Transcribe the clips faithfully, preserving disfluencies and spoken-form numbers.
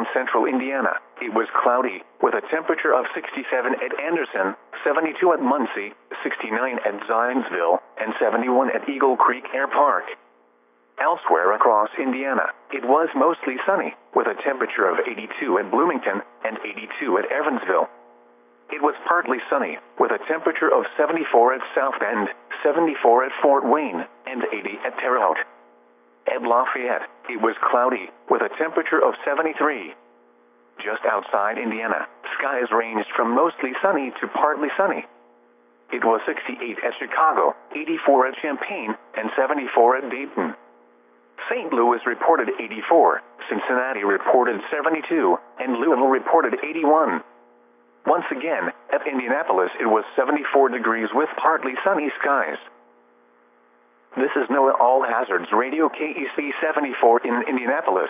around central Indiana, it was cloudy, with a temperature of sixty-seven at Anderson, seventy-two at Muncie, sixty-nine at Zionsville, and seventy-one at Eagle Creek Air Park. Elsewhere across Indiana, it was mostly sunny, with a temperature of eighty-two at Bloomington and eighty-two at Evansville. It was partly sunny, with a temperature of seventy-four at South Bend, seventy-four at Fort Wayne, and eighty at Terre Haute. At Lafayette, it was cloudy, with a temperature of seventy-three. Just outside Indiana, skies ranged from mostly sunny to partly sunny. It was sixty-eight at Chicago, eighty-four at Champaign, and seventy-four at Dayton. Saint Louis reported eighty-four, Cincinnati reported seventy-two, and Louisville reported eighty-one. Once again, at Indianapolis it was seventy-four degrees with partly sunny skies. This is NOAA All Hazards Radio K E C seventy-four in Indianapolis.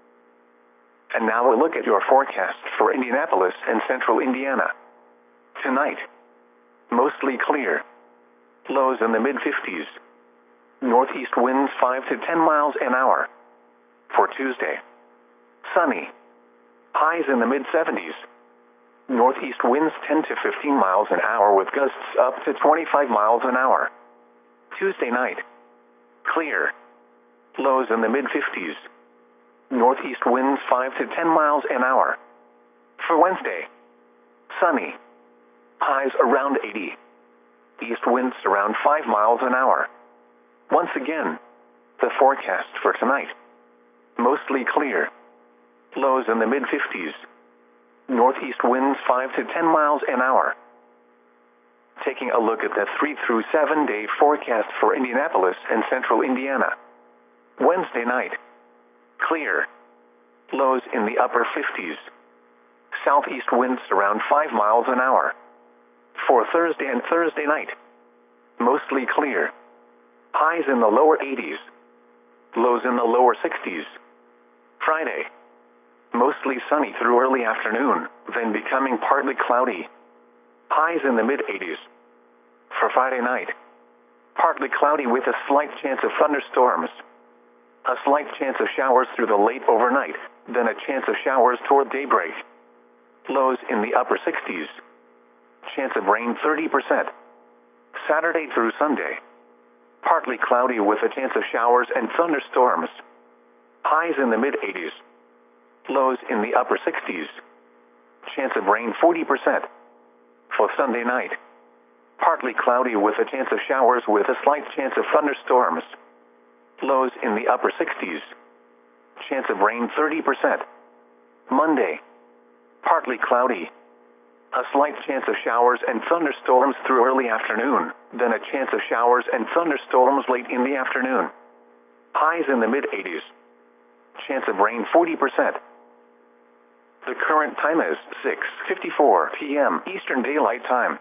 And now a look at your forecast for Indianapolis and central Indiana. Tonight, mostly clear. Lows in the mid fifties. Northeast winds five to ten miles an hour. For Tuesday, sunny. Highs in the mid seventies. Northeast winds ten to fifteen miles an hour with gusts up to twenty-five miles an hour. Tuesday night, clear. Lows in the mid fifties. Northeast winds five to ten miles an hour. For Wednesday, sunny. Highs around eighty. East winds around five miles an hour. Once again, the forecast for tonight. Mostly clear. Lows in the mid fifties. Northeast winds five to ten miles an hour. Taking a look at the three through seven day forecast for Indianapolis and central Indiana. Wednesday night, clear. Lows in the upper fifties. Southeast winds around five miles an hour. For Thursday and Thursday night, mostly clear. Highs in the lower eighties. Lows in the lower sixties. Friday, mostly sunny through early afternoon, then becoming partly cloudy. Highs in the mid eighties. For Friday night, partly cloudy with a slight chance of thunderstorms. A slight chance of showers through the late overnight, then a chance of showers toward daybreak. Lows in the upper sixties. Chance of rain thirty percent. Saturday through Sunday, partly cloudy with a chance of showers and thunderstorms. Highs in the mid eighties. Lows in the upper sixties. Chance of rain forty percent. For Sunday night, partly cloudy with a chance of showers with a slight chance of thunderstorms. Lows in the upper sixties. Chance of rain thirty percent. Monday, partly cloudy. A slight chance of showers and thunderstorms through early afternoon, then a chance of showers and thunderstorms late in the afternoon. Highs in the mid eighties. Chance of rain forty percent. The current time is six fifty-four p m Eastern Daylight Time.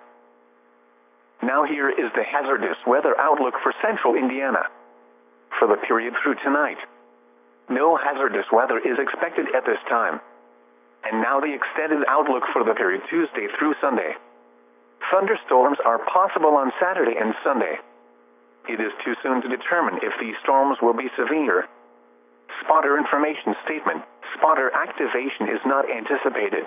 Now here is the hazardous weather outlook for central Indiana. For the period through tonight, no hazardous weather is expected at this time. And now the extended outlook for the period Tuesday through Sunday. Thunderstorms are possible on Saturday and Sunday. It is too soon to determine if these storms will be severe. Spotter information statement. Spotter activation is not anticipated.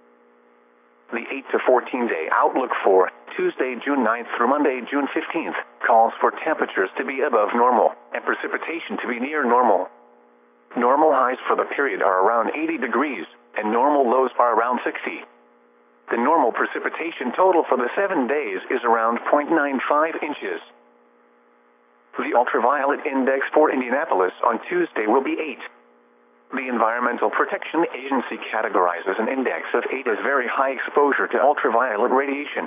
The eight to fourteen day outlook for Tuesday, June ninth through Monday, June fifteenth, calls for temperatures to be above normal and precipitation to be near normal. Normal highs for the period are around eighty degrees, and normal lows are around sixty. The normal precipitation total for the seven days is around zero point nine five inches. The ultraviolet index for Indianapolis on Tuesday will be eight. The Environmental Protection Agency categorizes an index of eight as very high exposure to ultraviolet radiation.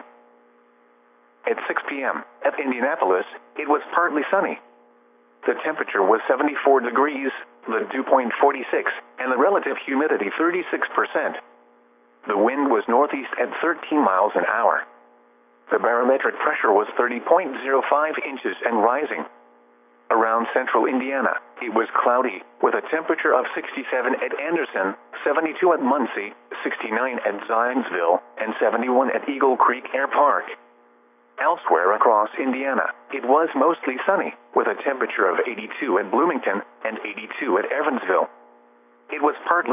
At six p m at Indianapolis, it was partly sunny. The temperature was seventy-four degrees, the dew point forty-six, and the relative humidity thirty-six percent. The wind was northeast at thirteen miles an hour. The barometric pressure was thirty point zero five inches and rising. Around central Indiana, it was cloudy, with a temperature of sixty-seven at Anderson, seventy-two at Muncie, sixty-nine at Zionsville, and seventy-one at Eagle Creek Air Park. Elsewhere across Indiana, it was mostly sunny, with a temperature of eighty-two at Bloomington and eighty-two at Evansville. It was partly